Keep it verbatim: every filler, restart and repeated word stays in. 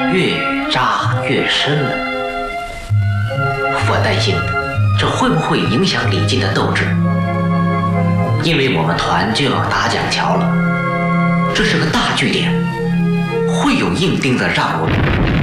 越扎越深了。我担心这会不会影响李靖的斗志，因为我们团就要打蒋桥了，这是个大据点，会有硬钉子让我们。